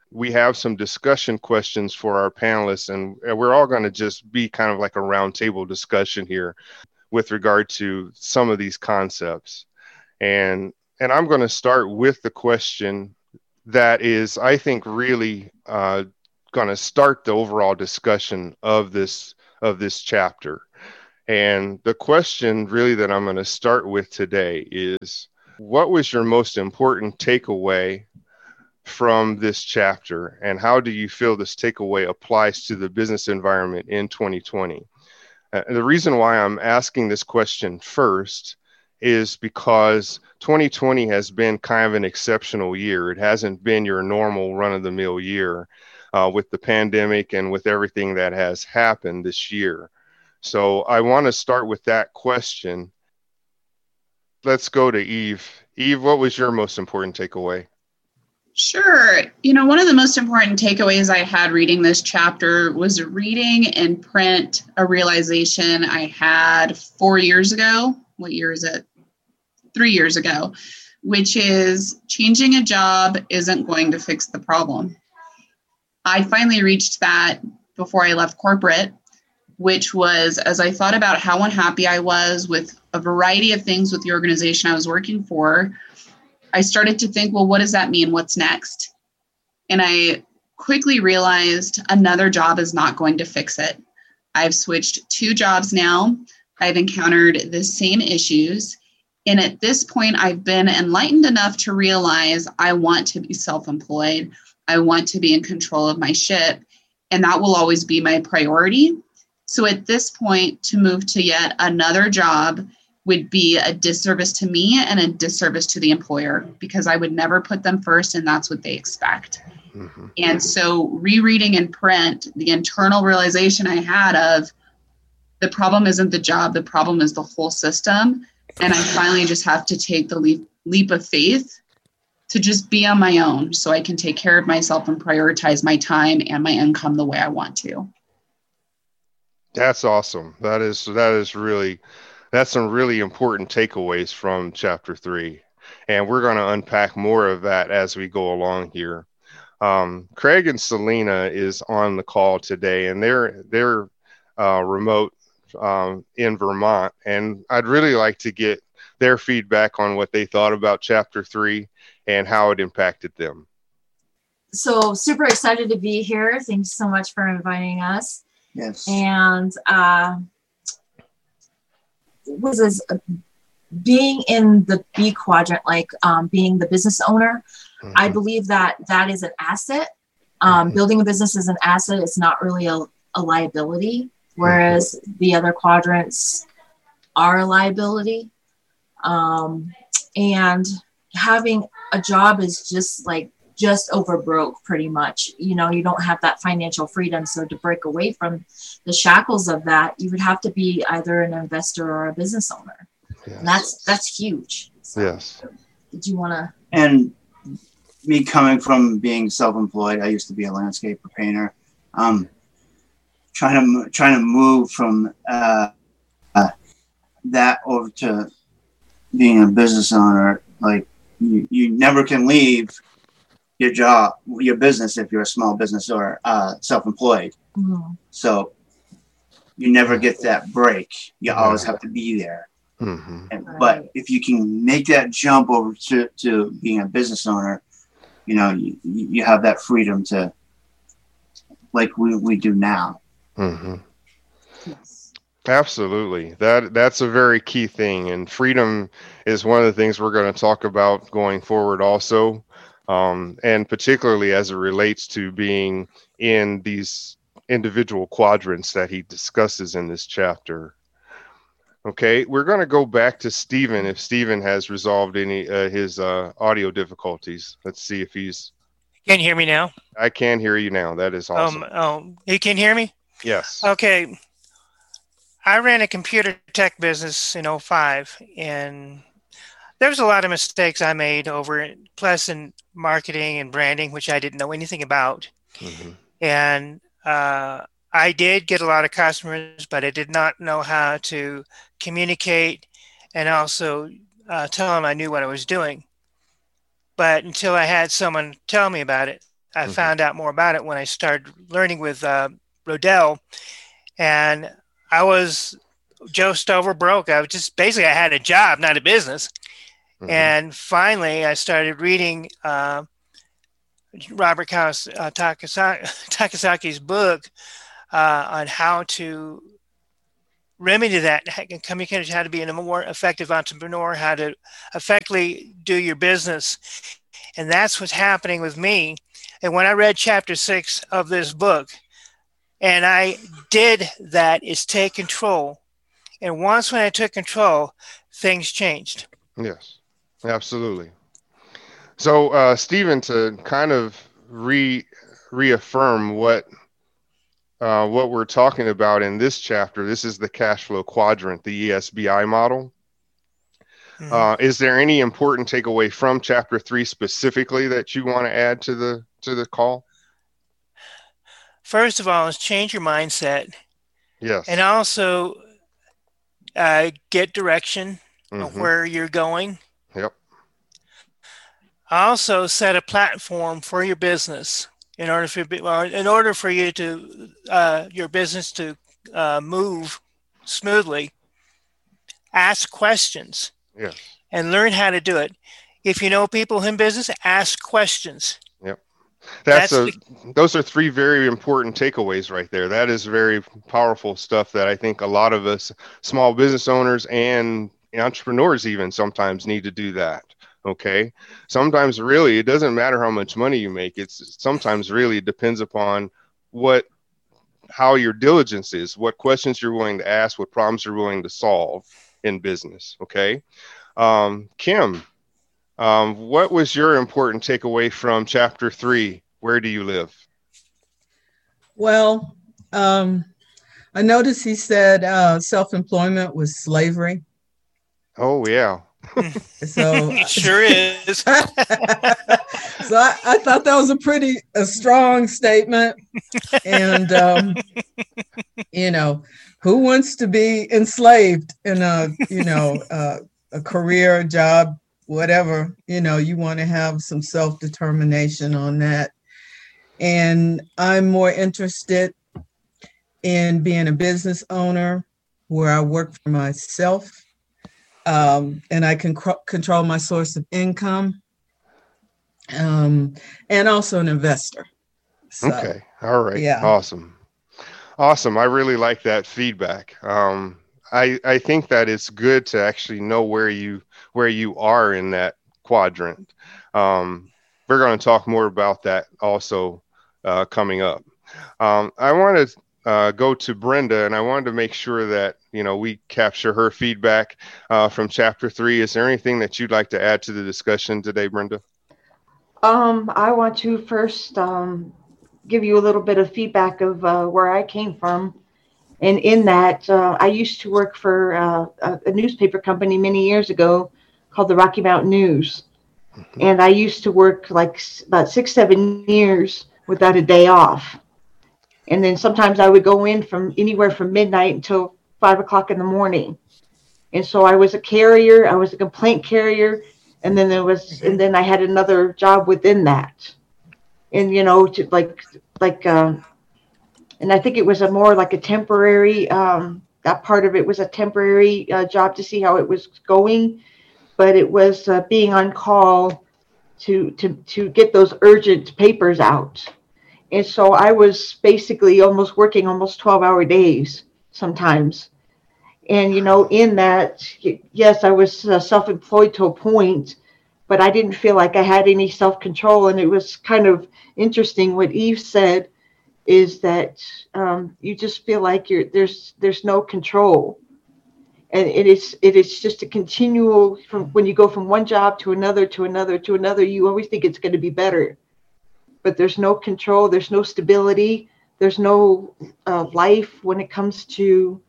we have some discussion questions for our panelists, and we're all going to just be kind of like a roundtable discussion here with regard to some of these concepts. And I'm going to start with the question that is, I think, really going to start the overall discussion of this chapter. And the question really that I'm going to start with today is, what was your most important takeaway from this chapter, and how do you feel this takeaway applies to the business environment in 2020? The reason why I'm asking this question first is because 2020 has been kind of an exceptional year. It hasn't been your normal run-of-the-mill year with the pandemic and with everything that has happened this year. So I want to start with that question. Let's go to Eve. Eve, what was your most important takeaway? Sure. One of the most important takeaways I had reading this chapter was reading in print a realization I had 4 years ago. What year is it? 3 years ago, which is changing a job isn't going to fix the problem. I finally reached that before I left corporate, which was as I thought about how unhappy I was with a variety of things with the organization I was working for. I started to think, well, what does that mean? What's next? And I quickly realized another job is not going to fix it. I've switched 2 jobs now. I've encountered the same issues. And at this point, I've been enlightened enough to realize I want to be self-employed. I want to be in control of my ship. And that will always be my priority. So at this point, to move to yet another job would be a disservice to me and a disservice to the employer, because I would never put them first, and that's what they expect. Mm-hmm. And so rereading in print, the internal realization I had of the problem isn't the job, the problem is the whole system. And I finally just have to take the leap of faith to just be on my own so I can take care of myself and prioritize my time and my income the way I want to. That's awesome. That's some really important takeaways from chapter 3. And we're going to unpack more of that as we go along here. Craig and Selena is on the call today, and they're remote in Vermont. And I'd really like to get their feedback on what they thought about chapter 3 and how it impacted them. So super excited to be here. Thanks so much for inviting us. Yes. And being in the B quadrant, like being the business owner, mm-hmm. I believe that is an asset. Mm-hmm. Building a business is an asset. It's not really a liability, whereas mm-hmm. the other quadrants are a liability. And having a job is just over broke pretty much. You don't have that financial freedom. So to break away from the shackles of that, you would have to be either an investor or a business owner. Yes. And that's huge. So, yes. Did you want to? And me coming from being self-employed, I used to be a landscaper painter. Trying to move from that over to being a business owner, like you never can leave your job, your business, if you're a small business or self-employed. Mm-hmm. So you never get that break. You always have to be there. Mm-hmm. But if you can make that jump over to being a business owner, you have that freedom to, like we do now. Mm-hmm. Yes. Absolutely. That's a very key thing. And freedom is one of the things we're going to talk about going forward also. And particularly as it relates to being in these individual quadrants that he discusses in this chapter. Okay, we're going to go back to Stephen if Stephen has resolved any his audio difficulties. Let's see if he's... Can you hear me now? I can hear you now. That is awesome. You can hear me? Yes. Okay. I ran a computer tech business in 2005, and there was a lot of mistakes I made over it, plus in marketing and branding, which I didn't know anything about. Mm-hmm. And I did get a lot of customers, but I did not know how to communicate and also tell them I knew what I was doing. But until I had someone tell me about it, I found out more about it when I started learning with Rodell, and I was just over broke. I was just basically, I had a job, not a business. And finally, I started reading Robert Takisaki's book on how to remedy that, communicate how to be a more effective entrepreneur, how to effectively do your business. And that's what's happening with me. And when I read chapter 6 of this book, and I did that, is take control. And once when I took control, things changed. Yes, absolutely. So, Stephen, to kind of reaffirm what we're talking about in this chapter, this is the cash flow quadrant, the ESBI model. Is there any important takeaway from chapter 3 specifically that you want to add to the call? First of all, is change your mindset. Yes. And also get direction of where you're going. Yep. Also set a platform for your business in order for you to your business to move smoothly. Ask questions. Yes. And learn how to do it. If you know people in business, ask questions. Yep. Those are 3 very important takeaways right there. That is very powerful stuff that I think a lot of us small business owners and entrepreneurs even sometimes need to do that. Okay. Sometimes really, it doesn't matter how much money you make. Sometimes really it depends upon how your diligence is, what questions you're willing to ask, what problems you're willing to solve in business. Okay. Kim, what was your important takeaway from chapter 3? Where do you live? Well, I noticed he said self-employment was slavery. Oh, yeah. So it sure is. So I thought that was a strong statement. And, who wants to be enslaved in a career, job, whatever, you want to have some self-determination on that. And I'm more interested in being a business owner where I work for myself, and I can control my source of income, and also an investor. So, okay. All right. Yeah. Awesome. I really like that feedback. I think that it's good to actually know where you are in that quadrant. We're going to talk more about that also coming up. I want to go to Brenda, and I wanted to make sure that we capture her feedback from chapter 3. Is there anything that you'd like to add to the discussion today, Brenda? I want to first give you a little bit of feedback of where I came from. And in that, I used to work for a newspaper company many years ago called the Rocky Mountain News. And I used to work like about 6-7 years without a day off. And then sometimes I would go in from anywhere from midnight until 5 o'clock in the morning. And so I was a carrier. I was a complaint carrier. And then then I had another job within that. And, and I think it was more like a temporary, that part of it was a temporary job to see how it was going. But it was being on call to get those urgent papers out. And so I was basically working almost 12-hour days sometimes. And, in that, yes, I was self-employed to a point, but I didn't feel like I had any self-control. And it was kind of interesting what Eve said, is that you just feel like there's no control. And it is just a continual, from when you go from one job to another, you always think it's going to be better. But there's no control, there's no stability, there's no life when it comes to,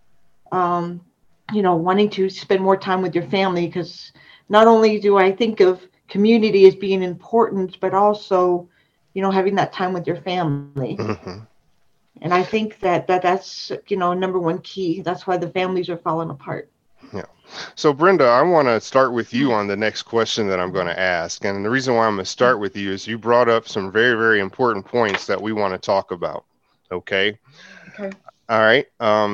wanting to spend more time with your family. Because not only do I think of community as being important, but also, having that time with your family. Mm-hmm. And I think that's, number one key. That's why the families are falling apart. Yeah. So Brenda, I want to start with you on the next question that I'm going to ask. And the reason why I'm going to start with you is you brought up some very, very important points that we want to talk about. Okay. Okay. All right.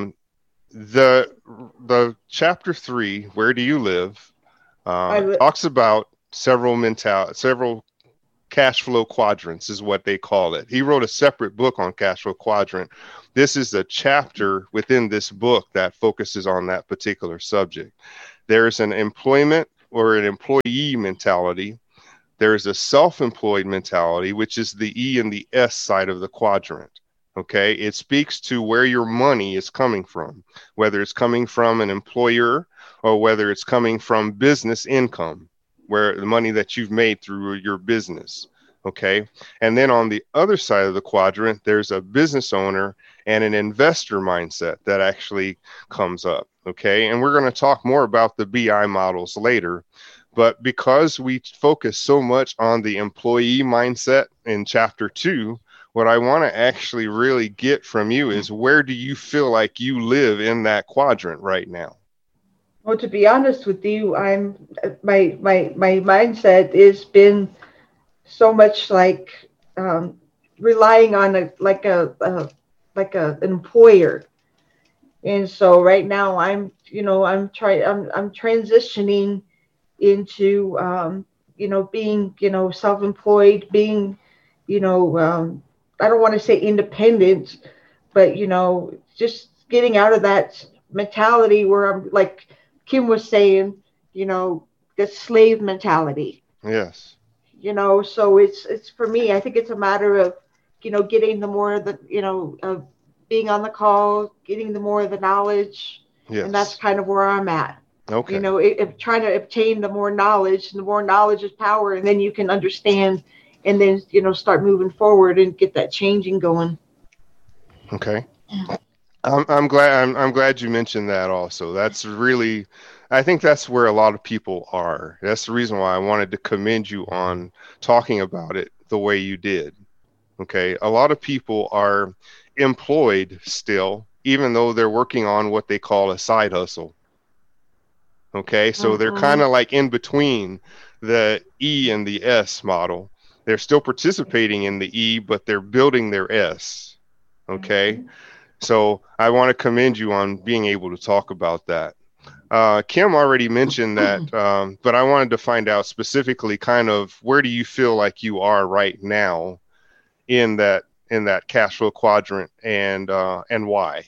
The chapter 3, Where Do You Live? Talks about several cash flow quadrants is what they call it. He wrote a separate book on cash flow quadrant. This is a chapter within this book that focuses on that particular subject. There's an employment or an employee mentality. There's a self-employed mentality, which is the E and the S side of the quadrant. Okay. It speaks to where your money is coming from, whether it's coming from an employer or whether it's coming from business income, where the money that you've made through your business. Okay. And then on the other side of the quadrant, there's a business owner and an investor mindset that actually comes up. Okay. And we're going to talk more about the BI models later. But because we focus so much on the employee mindset in chapter 2, what I want to actually really get from you is, where do you feel like you live in that quadrant right now? Well, to be honest with you, my mindset has been so much like relying on an employer, and so right now I'm transitioning into being self-employed, being I don't want to say independent, but just getting out of that mentality where I'm like Kim was saying, the slave mentality. Yes. So it's for me, I think it's a matter of, getting the more of the, being on the call, getting the more of the knowledge. Yes. And that's kind of where I'm at. Okay. Trying to obtain the more knowledge, and the more knowledge is power, and then you can understand, and then, start moving forward and get that changing going. Okay. I'm glad you mentioned that also. That's really, I think that's where a lot of people are. That's the reason why I wanted to commend you on talking about it the way you did. Okay. A lot of people are employed still, even though they're working on what they call a side hustle. Okay. So they're kind of like in between the E and the S model. They're still participating in the E, but they're building their S. Okay. So I want to commend you on being able to talk about that. Kim already mentioned that, but I wanted to find out specifically kind of, where do you feel like you are right now in that cash flow quadrant, and why?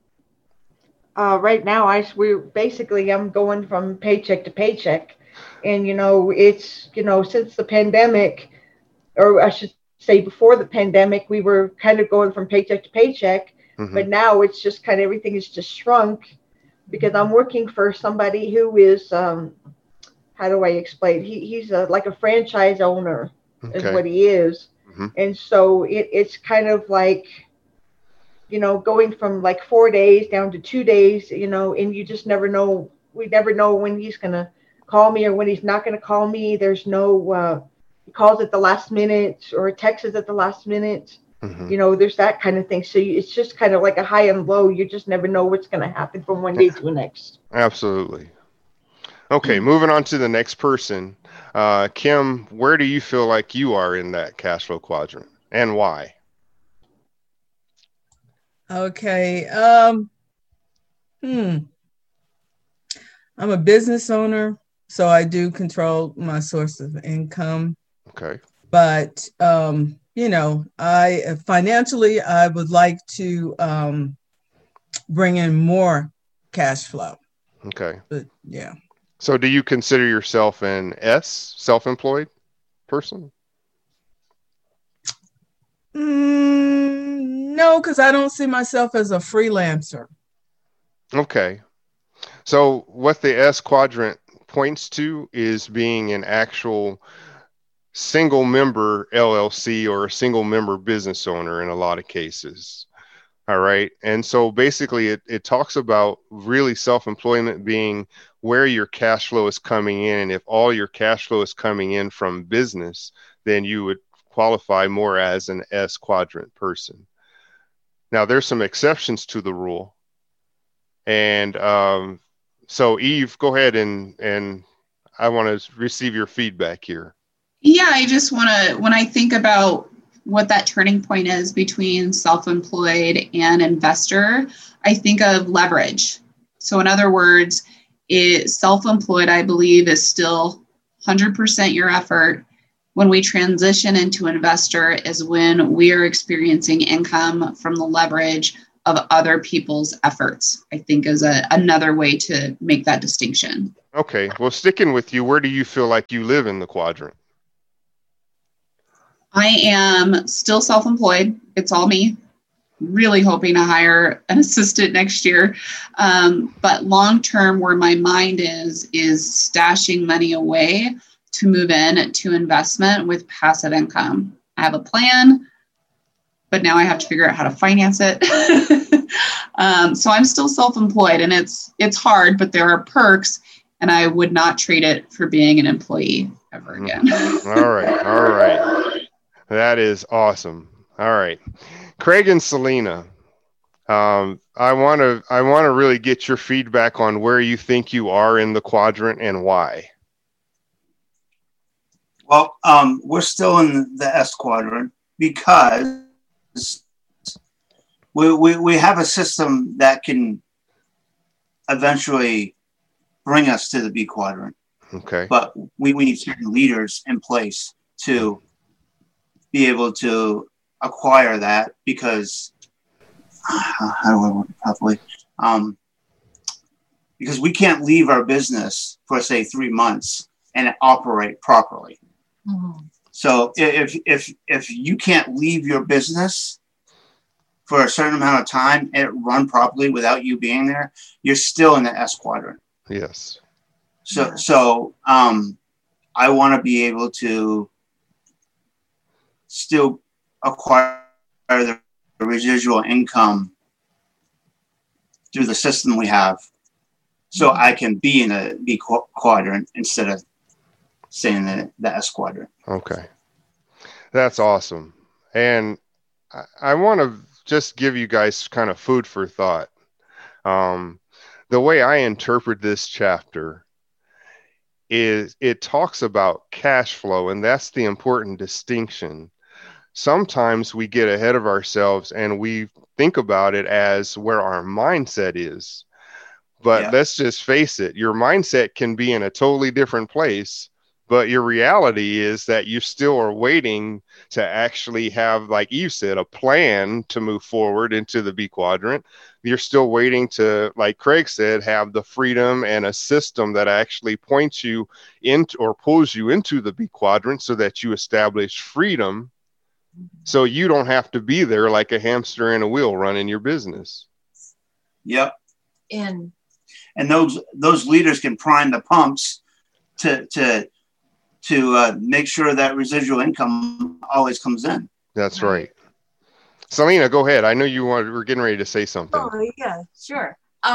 Right now, I'm going from paycheck to paycheck, and it's since the pandemic, or I should say before the pandemic, we were kind of going from paycheck to paycheck. Mm-hmm. But now it's just kind of everything is just shrunk, because I'm working for somebody who is, how do I explain? He's like a franchise owner, is what he is. Mm-hmm. And so it's kind of like, going from like 4 days down to 2 days, and you just never know. We never know when he's going to call me or when he's not going to call me. There's no, he calls at the last minute or texts at the last minute. Mm-hmm. There's that kind of thing. So it's just kind of like a high and low. You just never know what's going to happen from one day to the next. Absolutely. Okay, moving on to the next person. Kim, where do you feel like you are in that cash flow quadrant, and why? Okay. I'm a business owner, so I do control my source of income. Okay. But I financially, I would like to bring in more cash flow. Okay. But yeah. So do you consider yourself an S, self-employed person? No, because I don't see myself as a freelancer. Okay. So what the S quadrant points to is being an actual single member LLC or a single member business owner in a lot of cases. All right. And so basically it talks about really self-employment being where your cash flow is coming in. And if all your cash flow is coming in from business, then you would qualify more as an S quadrant person. Now there's some exceptions to the rule. And So Eve, go ahead and I want to receive your feedback here. Yeah, I just want to, when I think about what that turning point is between self-employed and investor, I think of leverage. So in other words, self-employed, I believe, is still 100% your effort. When we transition into investor is when we are experiencing income from the leverage of other people's efforts, I think is another way to make that distinction. Okay. Well, sticking with you, where do you feel like you live in the quadrant? I am still self-employed. It's all me. Really hoping to hire an assistant next year. But long-term, where my mind is stashing money away to move in to investment with passive income. I have a plan, but now I have to figure out how to finance it. So I'm still self-employed, and it's hard, but there are perks, and I would not trade it for being an employee ever again. All right. That is awesome. All right. Craig and Selena, I want to really get your feedback on where you think you are in the quadrant and why. Well, we're still in the S quadrant because we have a system that can eventually bring us to the B quadrant. Okay. But we need certain leaders in place to be able to acquire that, because how do I work it properly? Because we can't leave our business for, say, 3 months and operate properly. Mm-hmm. So if you can't leave your business for a certain amount of time and it run properly without you being there, you're still in the S quadrant. Yes. So I want to be able to still acquire the residual income through the system we have, so I can be in a B quadrant instead of staying in the S quadrant. Okay. That's awesome. And I want to just give you guys kind of food for thought. The way I interpret this chapter is it talks about cash flow, and that's the important distinction. Sometimes we get ahead of ourselves and we think about it as where our mindset is. But let's just face it, your mindset can be in a totally different place, but your reality is that you still are waiting to actually have, like you said, a plan to move forward into the B quadrant. You're still waiting to, like Craig said, have the freedom and a system that actually points you into or pulls you into the B quadrant so that you establish freedom. So you don't have to be there like a hamster in a wheel running your business. Yep. And those leaders can prime the pumps to make sure that residual income always comes in. That's right. Selena, go ahead. I know you were getting ready to say something. Oh yeah, sure.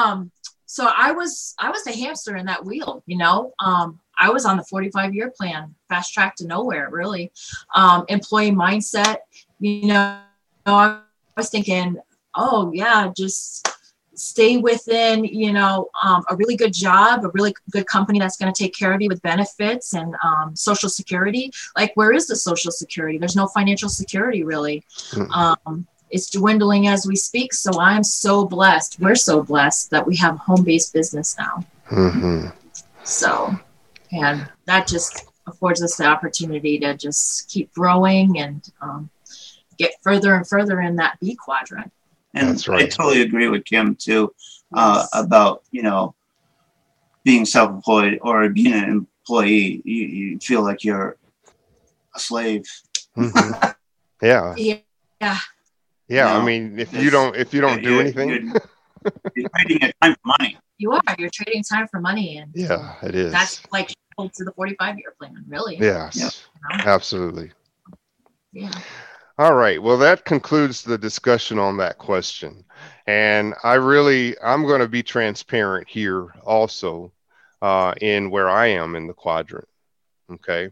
So I was the hamster in that wheel, you know. I was on the 45-year plan, fast track to nowhere, really. Employee mindset, you know, I was thinking, oh yeah, just stay within, you know, a really good job, a really good company that's going to take care of you with benefits and Social Security. Like, where is the Social Security? There's no financial security, really. Mm-hmm. It's dwindling as we speak. So I'm so blessed. We're so blessed that we have a home-based business now. Mm-hmm. So, and that just affords us the opportunity to just keep growing and get further and further in that B quadrant. And that's right. I totally agree with Kim too, about, you know, being self-employed or being an employee. You feel like you're a slave. Mm-hmm. Yeah. Yeah. Yeah. I mean, if you don't do anything, you're trading your time for money. You are. You're trading time for money, and yeah, it is. That's like to the 45-year plan, really. Yes. You know? Absolutely. Yeah. All right. Well, that concludes the discussion on that question. And I'm going to be transparent here also in where I am in the quadrant. Okay.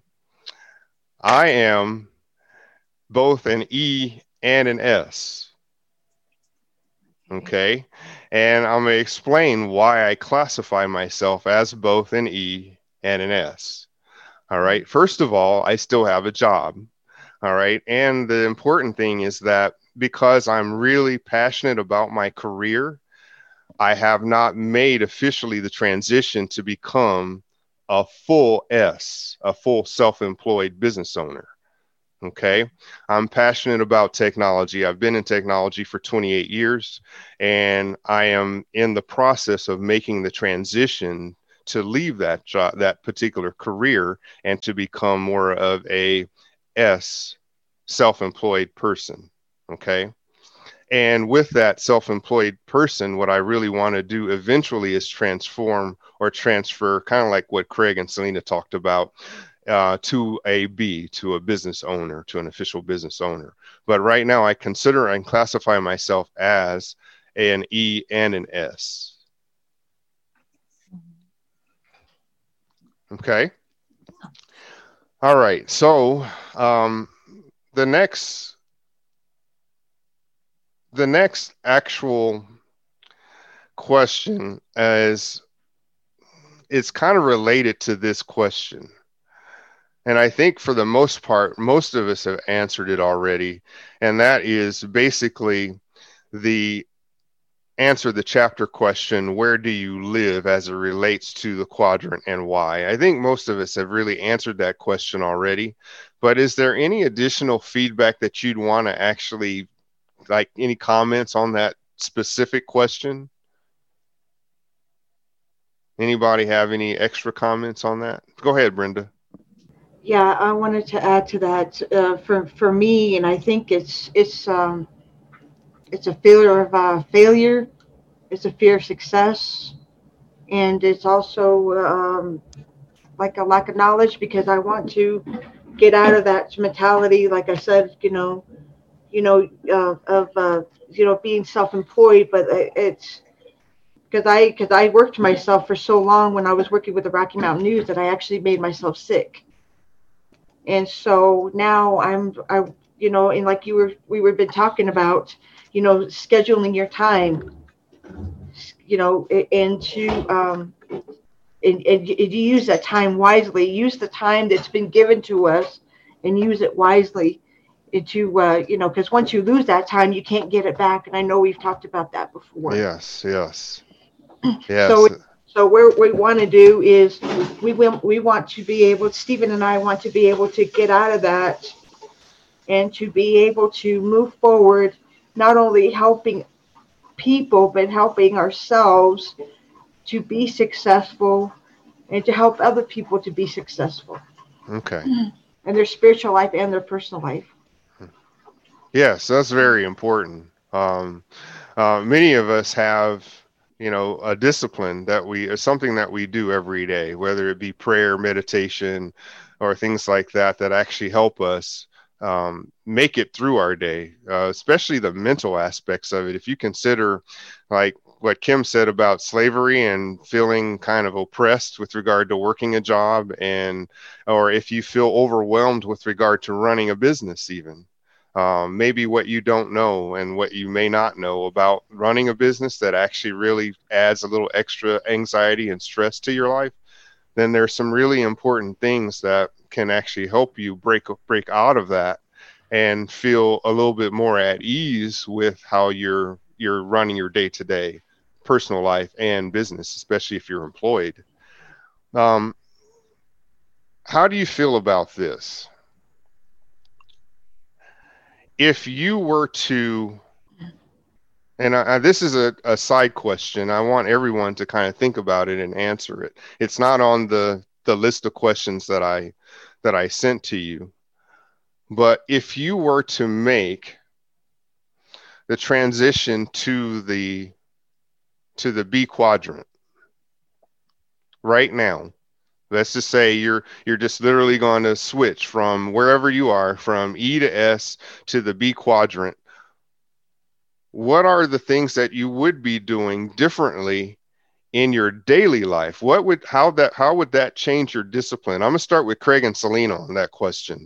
I am both an E and an S. Okay. And I'm going to explain why I classify myself as both an E and an S. All right. First of all, I still have a job. All right. And the important thing is that because I'm really passionate about my career, I have not made officially the transition to become a full S, a full self-employed business owner. Okay. I'm passionate about technology. I've been in technology for 28 years, and I am in the process of making the transition to leave that job, that particular career, and to become more of a S, self-employed person. Okay. And with that self-employed person, what I really want to do eventually is transform or transfer, kind of like what Craig and Selena talked about, to a B, to a business owner, to an official business owner. But right now I consider and classify myself as an E and an S. Okay. All right. So the next actual question is, it's kind of related to this question. And I think for the most part, most of us have answered it already. And that is basically the answer the chapter question, where do you live, as it relates to the quadrant and why? I think most of us have really answered that question already. But is there any additional feedback that you'd want to actually, like any comments on that specific question? Anybody have any extra comments on that? Go ahead, Brenda. Yeah, I wanted to add to that for me, and I think it's a fear of failure, it's a fear of success, and it's also like a lack of knowledge, because I want to get out of that mentality, like I said, of being self-employed, but it's because I worked myself for so long when I was working with the Rocky Mountain News that I actually made myself sick. And so now and like we were been talking about, scheduling your time, and you use that time wisely, use the time that's been given to us and use it wisely into, because once you lose that time, you can't get it back. And I know we've talked about that before. Yes. So what we want to do is we want to be able, Stephen and I want to be able to get out of that and to be able to move forward, not only helping people, but helping ourselves to be successful and to help other people to be successful. Okay. In their spiritual life and their personal life. Yes, that's very important. Many of us have, a discipline something that we do every day, whether it be prayer, meditation, or things like that actually help us make it through our day, especially the mental aspects of it. If you consider, like what Kim said about slavery and feeling kind of oppressed with regard to working a job, or if you feel overwhelmed with regard to running a business even. Maybe what you don't know and what you may not know about running a business that actually really adds a little extra anxiety and stress to your life, then there's some really important things that can actually help you break out of that and feel a little bit more at ease with how you're running your day-to-day personal life and business, especially if you're employed. How do you feel about this? If you were to, and this is a side question, I want everyone to kind of think about it and answer it. It's not on the list of questions that I sent to you, but if you were to make the transition to the B quadrant right now, let's just say you're just literally going to switch from wherever you are, from E to S to the B quadrant. What are the things that you would be doing differently in your daily life? How would that change your discipline? I'm going to start with Craig and Selena on that question.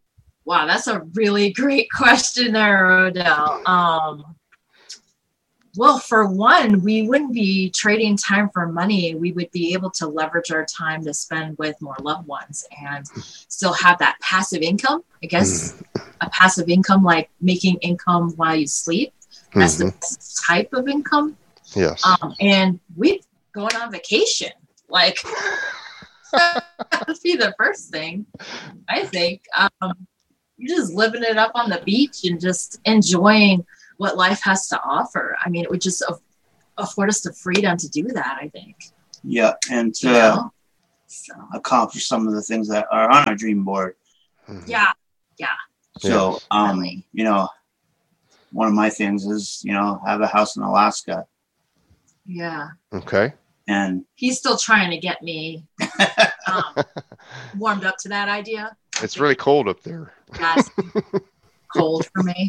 Wow, that's a really great question there, Odell. Well, for one, we wouldn't be trading time for money. We would be able to leverage our time to spend with more loved ones and still have that passive income. I guess a passive income, like making income while you sleep. That's the type of income. Yes. And we'd going on vacation. Like, that'd be the first thing, I think. You're just living it up on the beach and just enjoying what life has to offer. I mean, it would just afford us the freedom to do that, I think. Yeah, and to accomplish some of the things that are on our dream board. Yeah. So, you know, one of my things is, you know, have a house in Alaska. Yeah. Okay. And he's still trying to get me warmed up to that idea. It's really cold up there. That's cold for me.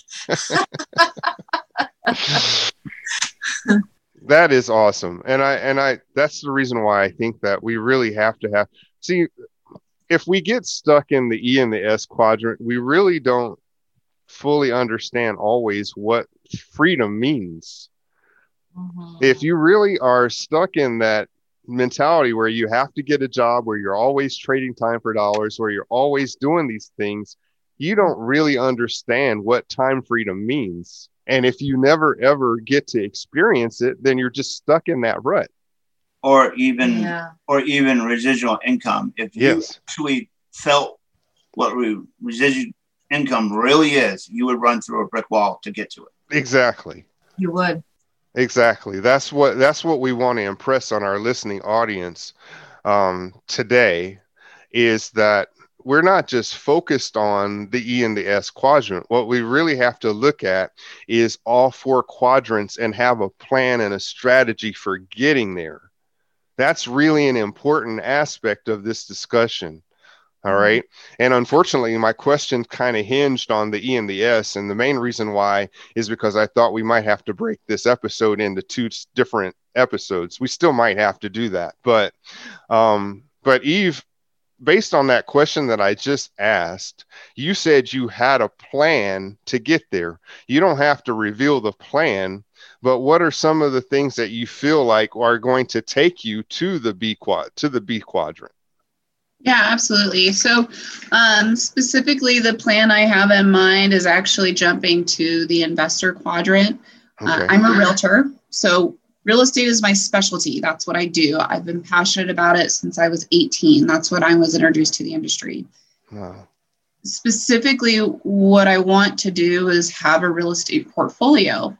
That is awesome. And I that's the reason why I think that we really have to see, if we get stuck in the E and the S quadrant, we really don't fully understand always what freedom means. If you really are stuck in that mentality where you have to get a job, where you're always trading time for dollars, where you're always doing these things, you don't really understand what time freedom means. And if you never ever get to experience it, then you're just stuck in that rut. Or even residual income. If you actually felt what residual income really is, you would run through a brick wall to get to it. Exactly. You would. Exactly. That's what we want to impress on our listening audience today, is that we're not just focused on the E and the S quadrant. What we really have to look at is all four quadrants and have a plan and a strategy for getting there. That's really an important aspect of this discussion. All right. And unfortunately, my question kind of hinged on the E and the S. And the main reason why is because I thought we might have to break this episode into two different episodes. We still might have to do that. But Eve, based on that question that I just asked, you said you had a plan to get there. You don't have to reveal the plan, but what are some of the things that you feel like are going to take you to the B quadrant? Yeah, absolutely. So specifically, the plan I have in mind is actually jumping to the investor quadrant. Okay. I'm a realtor, so real estate is my specialty. That's what I do. I've been passionate about it since I was 18. That's when I was introduced to the industry. Wow. Specifically, what I want to do is have a real estate portfolio.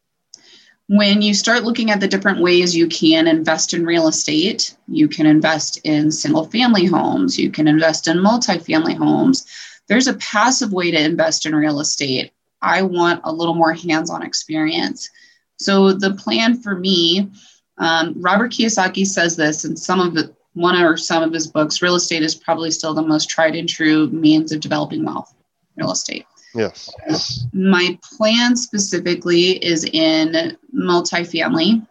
When you start looking at the different ways you can invest in real estate, you can invest in single family homes, you can invest in multifamily homes. There's a passive way to invest in real estate. I want a little more hands-on experience. So the plan for me, Robert Kiyosaki says this in one or some of his books, real estate is probably still the most tried and true means of developing wealth, real estate. Yes. My plan specifically is in multifamily,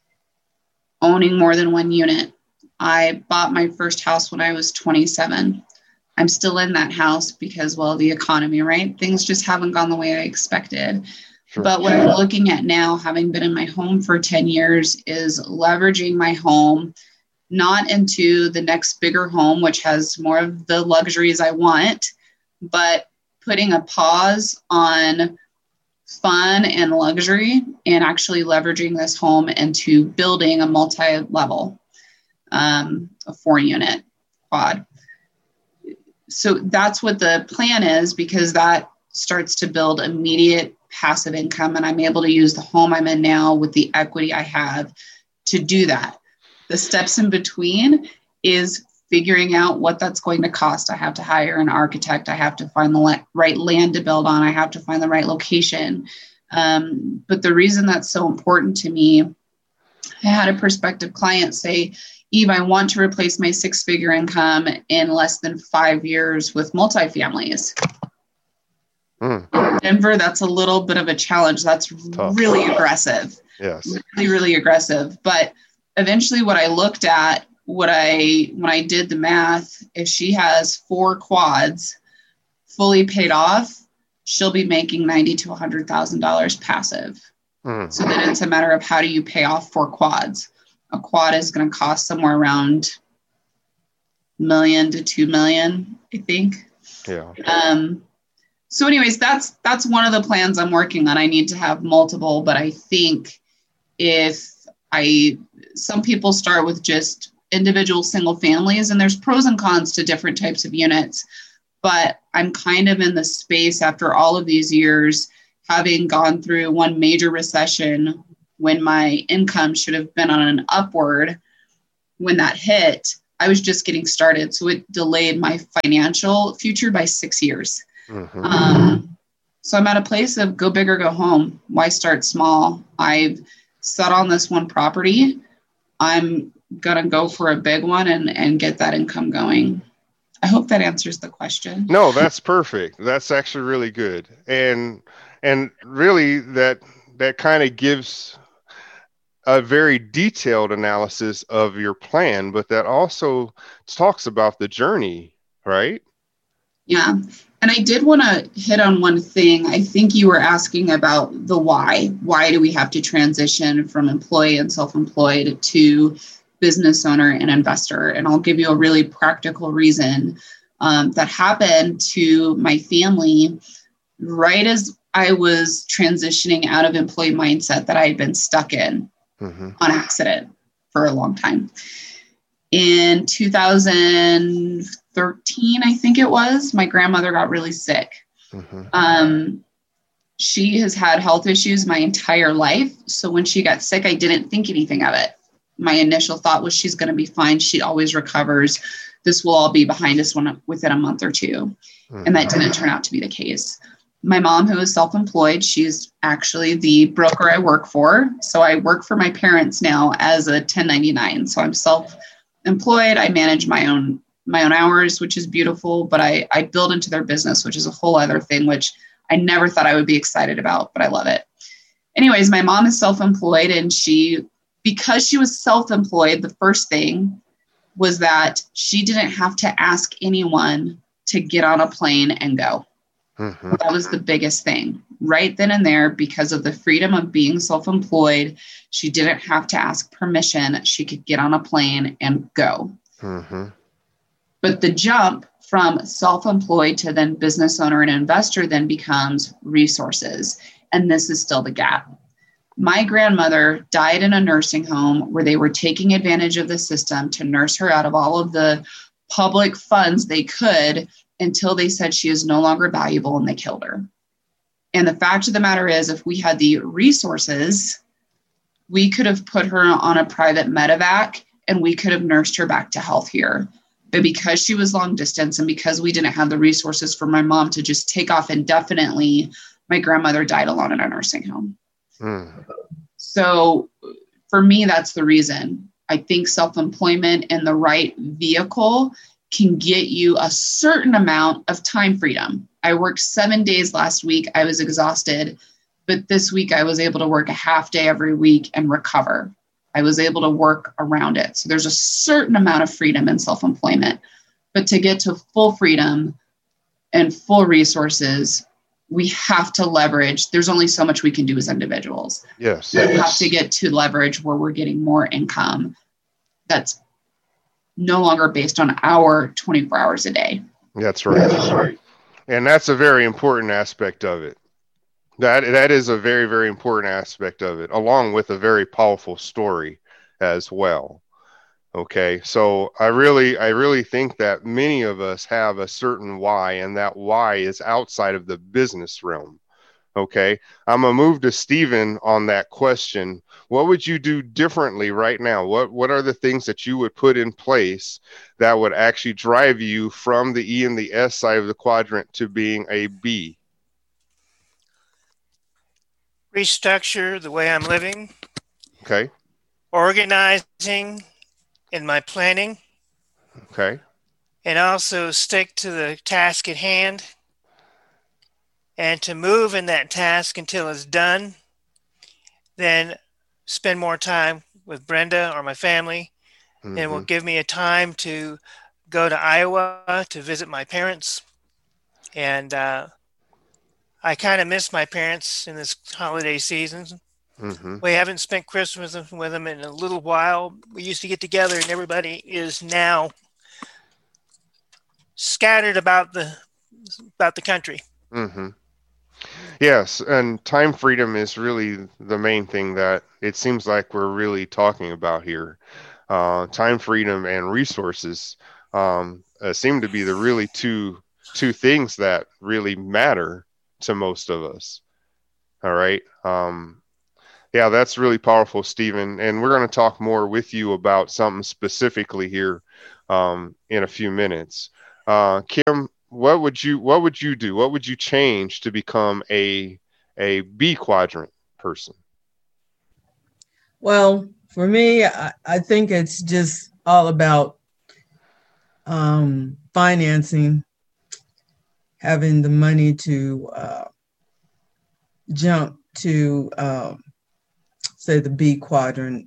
owning more than one unit. I bought my first house when I was 27. I'm still in that house because, well, the economy, right? Things just haven't gone the way I expected. Sure. But what I'm looking at now, having been in my home for 10 years, is leveraging my home, not into the next bigger home, which has more of the luxuries I want, but putting a pause on fun and luxury and actually leveraging this home into building a multi-level, a 4-unit quad. So that's what the plan is, because that starts to build immediate passive income, and I'm able to use the home I'm in now with the equity I have to do that. The steps in between is figuring out what that's going to cost. I have to hire an architect. I have to find the right land to build on. I have to find the right location. But the reason that's so important to me, I had a prospective client say, Eve, I want to replace my 6-figure income in less than 5 years with multifamilies. Denver, that's a little bit of a challenge. That's tough. Really aggressive. Yes. Really, really aggressive. But eventually what I looked at, when I did the math, if she has 4 quads fully paid off, she'll be making $90,000 to $100,000 passive So then it's a matter of how do you pay off 4 quads? A quad is going to cost somewhere around $1 million to $2 million, I think. Yeah. So anyways, that's one of the plans I'm working on. I need to have multiple, but I think some people start with just individual single families, and there's pros and cons to different types of units. But I'm kind of in the space after all of these years, having gone through one major recession when my income should have been on an upward. When that hit, I was just getting started. So it delayed my financial future by 6 years. So I'm at a place of go big or go home. Why start small? I've set on this one property. I'm going to go for a big one and get that income going. I hope that answers the question. No, that's perfect. That's actually really good. And really that kind of gives a very detailed analysis of your plan, but that also talks about the journey, right? Yeah. And I did want to hit on one thing. I think you were asking about the why. Why do we have to transition from employee and self-employed to business owner and investor? And I'll give you a really practical reason that happened to my family right as I was transitioning out of employee mindset that I had been stuck in on accident for a long time. In 2013, I think it was, my grandmother got really sick. She has had health issues my entire life. So when she got sick, I didn't think anything of it. My initial thought was she's going to be fine. She always recovers. This will all be behind us within a month or two. And that didn't turn out to be the case. My mom, who is self-employed, she's actually the broker I work for. So I work for my parents now as a 1099. So I'm self-employed. I manage my own hours, which is beautiful, but I build into their business, which is a whole other thing, which I never thought I would be excited about, but I love it. Anyways, my mom is self-employed, and because she was self-employed, the first thing was that she didn't have to ask anyone to get on a plane and go. That was the biggest thing right then and there. Because of the freedom of being self-employed, she didn't have to ask permission. She could get on a plane and go. But the jump from self-employed to then business owner and investor then becomes resources. And this is still the gap. My grandmother died in a nursing home where they were taking advantage of the system to nurse her out of all of the public funds they could, until they said she is no longer valuable and they killed her. And the fact of the matter is, if we had the resources, we could have put her on a private medevac and we could have nursed her back to health here. But because she was long distance and because we didn't have the resources for my mom to just take off indefinitely, my grandmother died alone in a nursing home. So for me, that's the reason. I think self-employment and the right vehicle can get you a certain amount of time freedom. I worked 7 days last week. I was exhausted, but this week I was able to work a half day every week and recover. I was able to work around it. So there's a certain amount of freedom in self-employment, but to get to full freedom and full resources, we have to leverage. There's only so much we can do as individuals. Yes. We have to get to leverage where we're getting more income that's no longer based on our 24 hours a day. That's right. And that's a very important aspect of it. That is a very, very important aspect of it, along with a very powerful story as well. Okay. So I really think that many of us have a certain why, and that why is outside of the business realm. Okay. I'm going to move to Stephen on that question. What would you do differently right now? What are the things that you would put in place that would actually drive you from the E and the S side of the quadrant to being a B? Restructure the way I'm living. Okay. Organizing in my planning. Okay. And also stick to the task at hand. And to move in that task until it's done, then spend more time with Brenda or my family. And it will give me a time to go to Iowa to visit my parents. And I kind of miss my parents in this holiday season. Mm-hmm. We haven't spent Christmas with them in a little while. We used to get together, and everybody is now scattered about the country. Mm-hmm. Yes, and time freedom is really the main thing that it seems like we're really talking about here. Time freedom and resources seem to be the really two things that really matter to most of us. All right. Yeah, that's really powerful, Stephen. And we're going to talk more with you about something specifically here in a few minutes. Kim, what would you do? What would you change to become a B quadrant person? Well, for me, I think it's just all about financing, having the money to jump to, say, the B quadrant.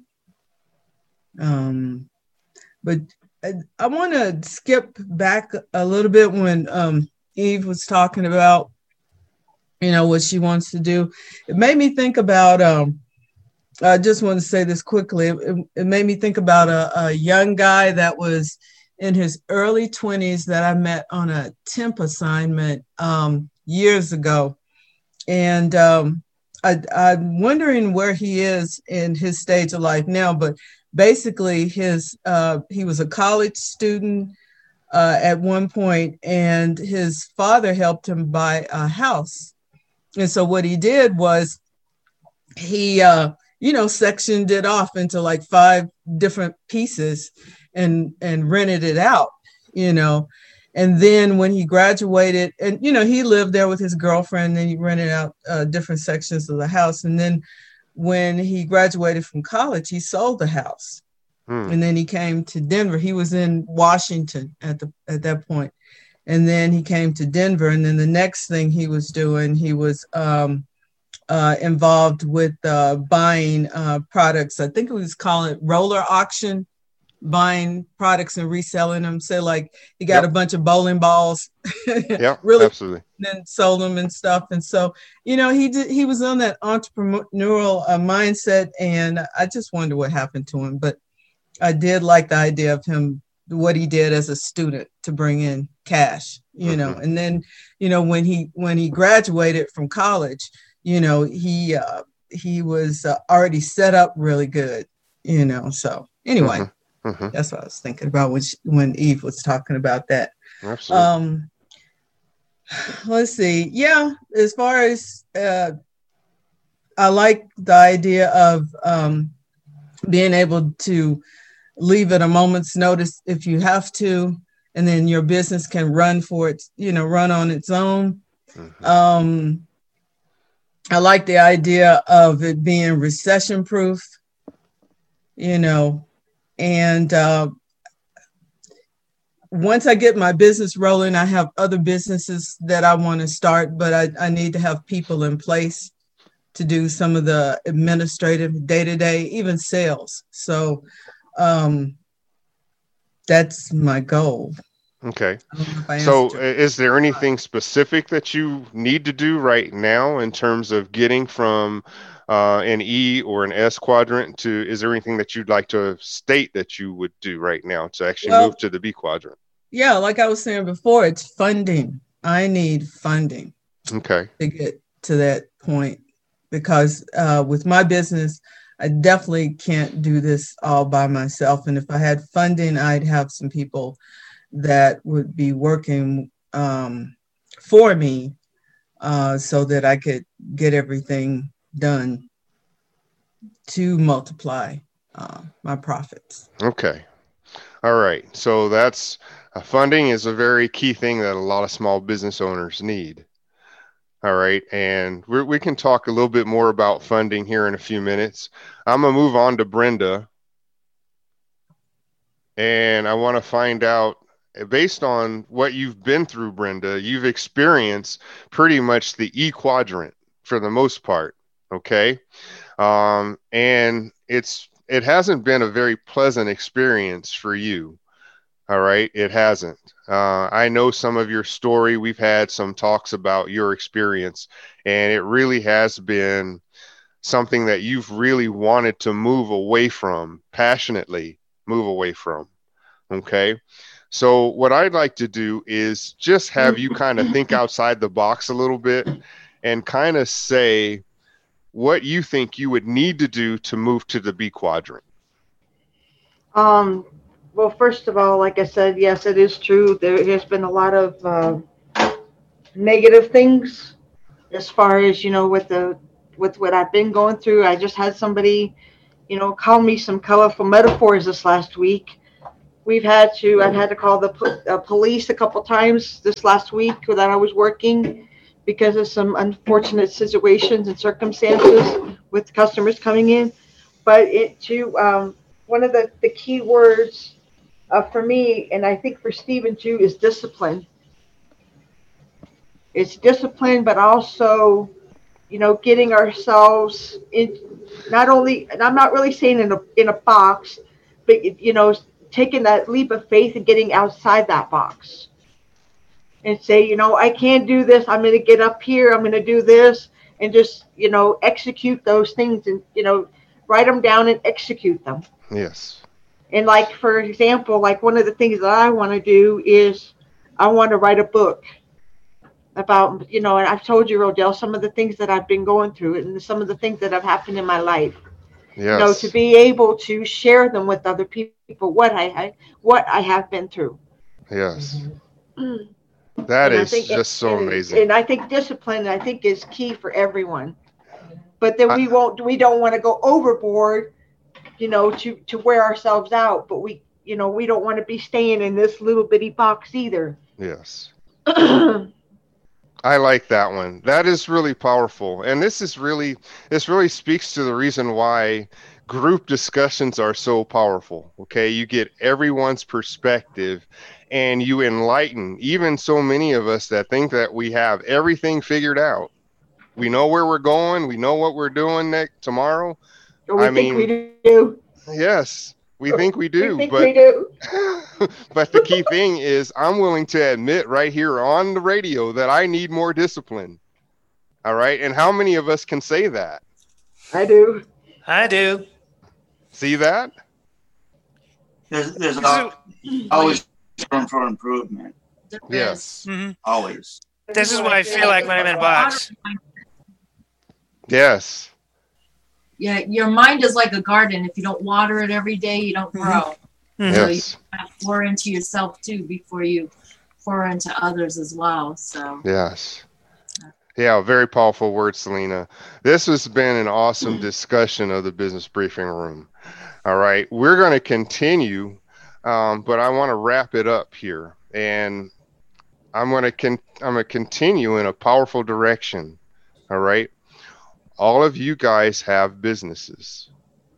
But I want to skip back a little bit when Eve was talking about, what she wants to do. It made me think about, I just want to say this quickly. It made me think about a young guy that was in his early 20s that I met on a temp assignment years ago. And I'm wondering where he is in his stage of life now, but basically he was a college student at one point, and his father helped him buy a house. And so what he did was he, sectioned it off into like 5 different pieces and rented it out, And then when he graduated, and, he lived there with his girlfriend, and he rented out different sections of the house. And then when he graduated from college, he sold the house. And then he came to Denver. He was in Washington at that point. And then he came to Denver. And then the next thing he was doing, he was involved with buying products. I think it was calling it roller auction, buying products and reselling them. So like he got a bunch of bowling balls, really, absolutely, and then sold them and stuff. And so, he was on that entrepreneurial mindset, and I just wonder what happened to him. But I did like the idea of him, what he did as a student to bring in cash, and then, when he graduated from college, he was already set up really good, so anyway. That's what I was thinking about when Eve was talking about that. Absolutely. Let's see. Yeah, as far as I like the idea of being able to leave at a moment's notice if you have to, and then your business can run run on its own. I like the idea of it being recession proof, and once I get my business rolling, I have other businesses that I want to start, but I need to have people in place to do some of the administrative day-to-day, even sales. So that's my goal. Okay. So is there anything specific that you need to do right now in terms of getting from an E or an S quadrant is there anything that you'd like to state that you would do right now to actually move to the B quadrant? Yeah, like I was saying before, it's funding. I need funding. Okay. To get to that point, because with my business, I definitely can't do this all by myself. And if I had funding, I'd have some people that would be working for me so that I could get everything done to multiply my profits. Okay. All right. So that's funding is a very key thing that a lot of small business owners need. All right. And we can talk a little bit more about funding here in a few minutes. I'm going to move on to Brenda. And I want to find out, based on what you've been through, Brenda, you've experienced pretty much the E quadrant for the most part. Okay. And it hasn't been a very pleasant experience for you. All right. It hasn't. I know some of your story. We've had some talks about your experience, and it really has been something that you've really wanted to move away from, passionately move away from. Okay. So what I'd like to do is just have you kind of think outside the box a little bit and kind of say what you think you would need to do to move to the B quadrant. Well, first of all, like I said, yes, it is true. There has been a lot of negative things as far as, with what I've been going through. I just had somebody, call me some colorful metaphors this last week. I've had to call the police a couple times this last week that I was working because of some unfortunate situations and circumstances with customers coming in. But one of the key words for me, and I think for Stephen too, is discipline. It's discipline, but also, getting ourselves in, not only, and I'm not really saying in a box, but, taking that leap of faith and getting outside that box and say, I can't do this. I'm going to get up here. I'm going to do this, and just, execute those things and, write them down and execute them. Yes. And like, for example, like one of the things that I want to do is I want to write a book about, and I've told you, Rodell, some of the things that I've been going through and some of the things that have happened in my life. Yes. To be able to share them with other people, what I have been through. Yes. That is just so amazing. And I think discipline, I think, is key for everyone. But then we don't want to go overboard, to wear ourselves out. But we don't want to be staying in this little bitty box either. Yes. I like that one. That is really powerful. And this really speaks to the reason why group discussions are so powerful. Okay. You get everyone's perspective and you enlighten even so many of us that think that we have everything figured out. We know where we're going. We know what we're doing tomorrow. We think we do. Yes. We think we do, we do. But the key thing is I'm willing to admit right here on the radio that I need more discipline. All right. And how many of us can say that? I do. See that? There's always room for improvement. Yes. Mm-hmm. Always. This is what I feel like when I'm in a box. Yes. Yeah, your mind is like a garden. If you don't water it every day, you don't grow. Mm-hmm. So Yes. you have to pour into yourself too before you pour into others as well. So Yes. Yeah, very powerful words, Selena. This has been an awesome discussion of the Business Briefing Room. All right, we're going to continue, but I want to wrap it up here, and I'm going to continue in a powerful direction. All right. All of you guys have businesses.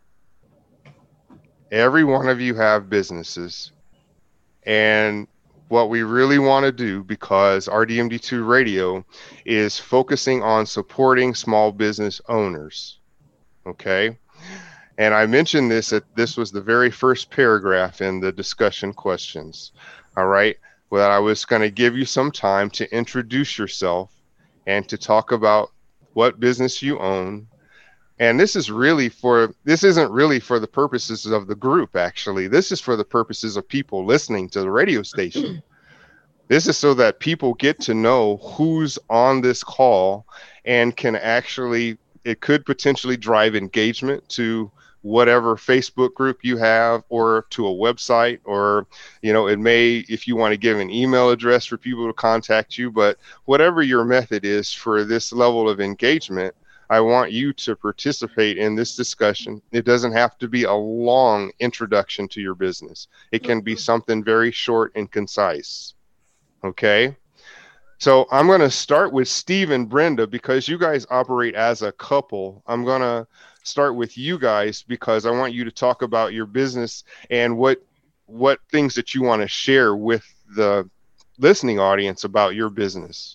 Every one of you have businesses. And what we really want to do, because RDMD2 Radio is focusing on supporting small business owners. Okay. And I mentioned this was the very first paragraph in the discussion questions. All right. Well, I was going to give you some time to introduce yourself and to talk about what business you own. And this isn't really for the purposes of the group, actually. This is for the purposes of people listening to the radio station. This is so that people get to know who's on this call and it could potentially drive engagement to whatever Facebook group you have or to a website, or, it may, if you want to give an email address for people to contact you, but whatever your method is for this level of engagement, I want you to participate in this discussion. It doesn't have to be a long introduction to your business. It can be something very short and concise. Okay. So I'm going to start with Steve and Brenda because you guys operate as a couple. I'm going to start with you guys because I want you to talk about your business and what things that you want to share with the listening audience about your business.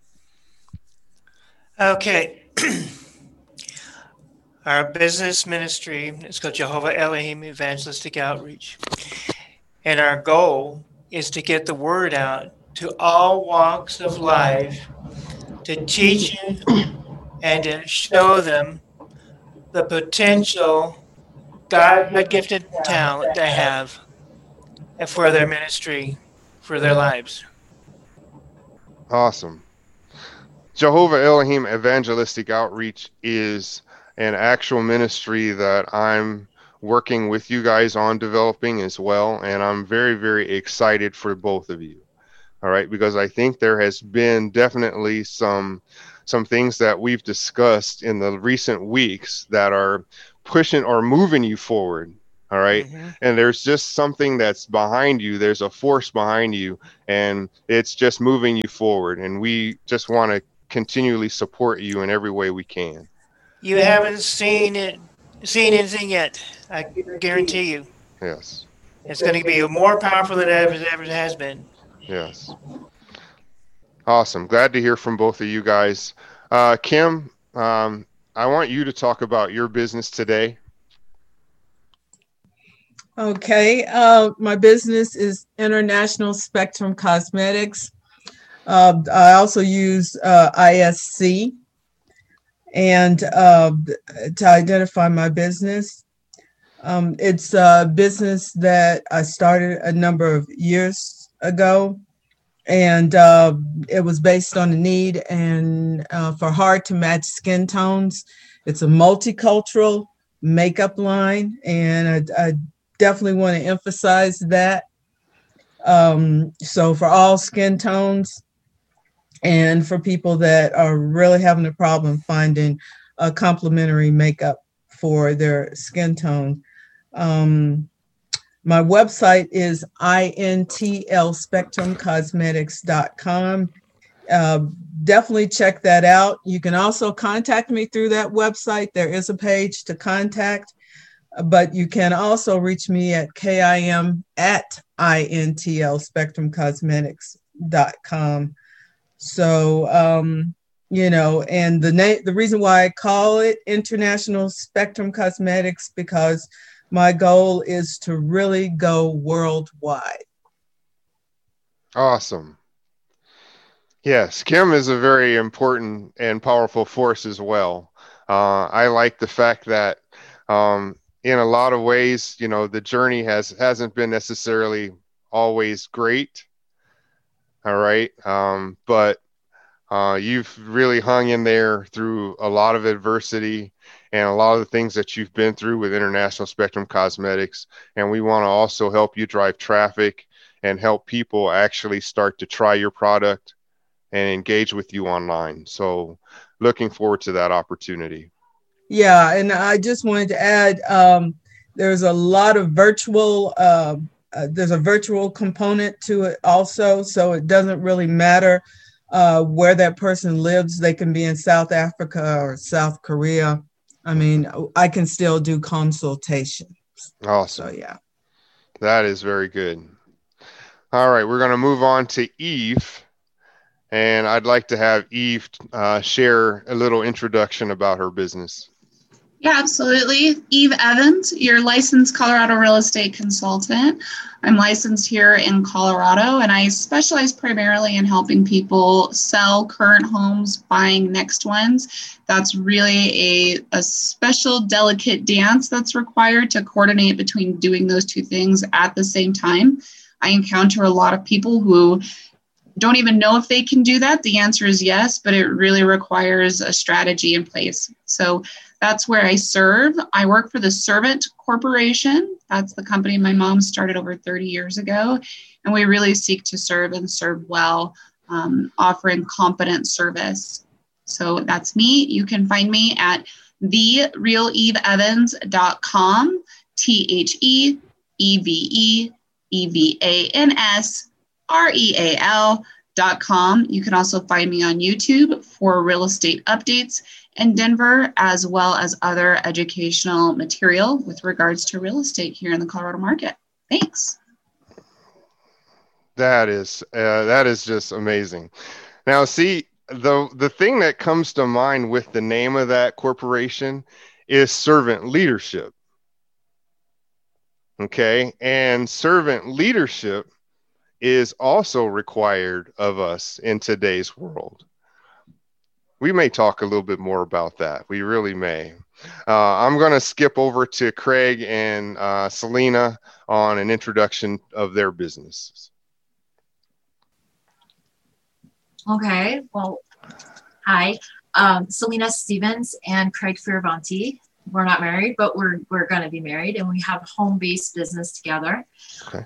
Okay. Our business ministry is called Jehovah Elohim Evangelistic Outreach. And our goal is to get the word out to all walks of life, to teach them and to show them the potential God gifted talent they have for their ministry, for their lives. Awesome. Jehovah Elohim Evangelistic Outreach is an actual ministry that I'm working with you guys on developing as well. And I'm very, very excited for both of you. All right. Because I think there has been definitely some things that we've discussed in the recent weeks that are pushing or moving you forward. All right. Mm-hmm. And there's just something that's behind you. There's a force behind you, and it's just moving you forward. And we just want to continually support you in every way we can. You haven't seen anything yet. I guarantee you. Yes. It's going to be more powerful than it ever has been. Yes. Awesome. Glad to hear from both of you guys. Kim, I want you to talk about your business today. Okay. My business is International Spectrum Cosmetics. I also use ISC and to identify my business. It's a business that I started a number of years ago, and it was based on the need and for hard to match skin tones. It's a multicultural makeup line, and I definitely want to emphasize that. So for all skin tones, and for people that are really having a problem finding a complementary makeup for their skin tone. My website is intlspectrumcosmetics.com. Definitely check that out. You can also contact me through that website. There is a page to contact, but you can also reach me at kim@intlspectrumcosmetics.com. So, and the reason why I call it International Spectrum Cosmetics, because my goal is to really go worldwide. Awesome. Yes, Kim is a very important and powerful force as well. I like the fact that in a lot of ways, the journey hasn't been necessarily always great. All right. But you've really hung in there through a lot of adversity and a lot of the things that you've been through with International Spectrum Cosmetics. And we want to also help you drive traffic and help people actually start to try your product and engage with you online. So looking forward to that opportunity. Yeah. And I just wanted to add, there's a lot of virtual there's a virtual component to it also. So it doesn't really matter where that person lives. They can be in South Africa or South Korea. I mean, I can still do consultations. Awesome. So, yeah. That is very good. All right. We're going to move on to Eve. And I'd like to have Eve share a little introduction about her business. Yeah, absolutely. Eve Evans, your licensed Colorado real estate consultant. I'm licensed here in Colorado, and I specialize primarily in helping people sell current homes, buying next ones. That's really a special, delicate dance that's required to coordinate between doing those two things at the same time. I encounter a lot of people who don't even know if they can do that. The answer is yes, but it really requires a strategy in place. So that's where I serve. I work for the Servant Corporation. That's the company my mom started over 30 years ago. And we really seek to serve and serve well, offering competent service. So that's me. You can find me at therealeveevans.com, ThereEvevansReal.com. You can also find me on YouTube for real estate updates in Denver, as well as other educational material with regards to real estate here in the Colorado market. Thanks. That is just amazing. Now, see, the thing that comes to mind with the name of that corporation is servant leadership. Okay, and servant leadership is also required of us in today's world. we may talk a little bit more about that. We really may. I'm going to skip over to Craig and Selena on an introduction of their businesses. Okay, well, hi, Selena Stevens and Craig Fioravanti. We're not married, but we're going to be married, and we have a home-based business together. Okay.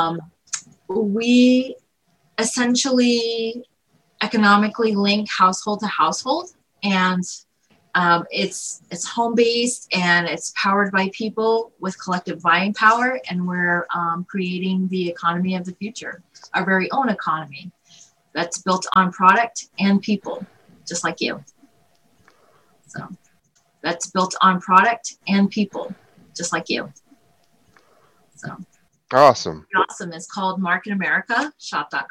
We essentially economically link household to household, and it's home-based and it's powered by people with collective buying power, and we're creating the economy of the future, our very own economy that's built on product and people, just like you. So that's built on product and people, just like you. So awesome. Awesome is called marketamerica.shop.com.